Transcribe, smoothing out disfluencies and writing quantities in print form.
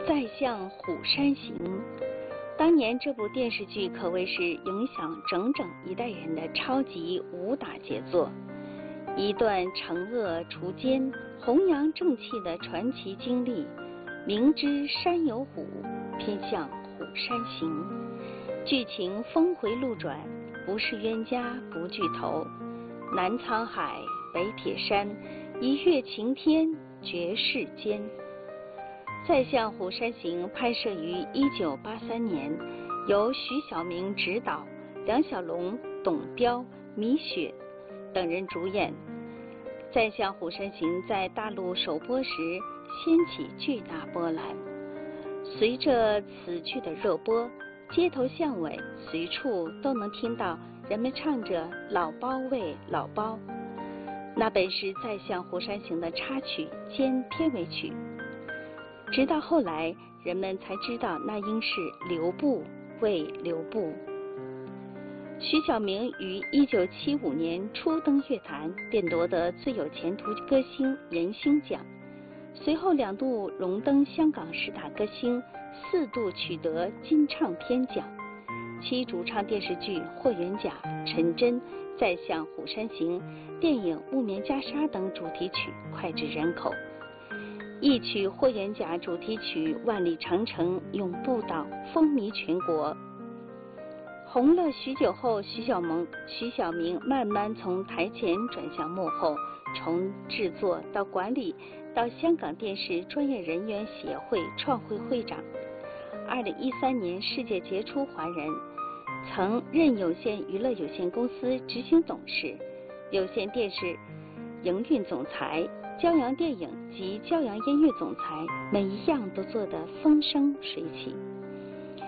再向虎山行。当年这部电视剧可谓是影响整整一代人的超级武打杰作，一段惩恶除奸、弘扬正气的传奇经历。明知山有虎，偏向虎山行。剧情峰回路转，不是冤家不聚头。南沧海，北铁山，一跃擎天，绝世间。再向虎山行拍摄于1983年，由徐晓明执导，梁小龙、董彪、米雪等人主演。再向虎山行在大陆首播时掀起巨大波澜。随着此剧的热播，街头巷尾随处都能听到人们唱着老包喂老包，那本是再向虎山行的插曲兼片尾曲。直到后来人们才知道那应是刘步为刘步。徐晓明于1975年初登乐坛，便夺得最有前途歌星人星奖，随后2度荣登香港10大歌星，4度取得金唱片奖。其主唱电视剧《霍元甲》、陈真、再向虎山行、电影《木棉袈裟》等主题曲脍炙人口。一曲《霍元甲》主题曲《万里长城永不倒》风靡全国。红了许久后，徐晓明慢慢从台前转向幕后，从制作到管理，到香港电视专业人员协会创会会长。2013年世界杰出华人，曾任有线娱乐有限公司执行董事、有线电视营运总裁、骄阳电影及骄阳音乐总裁，每一样都做得风生水起。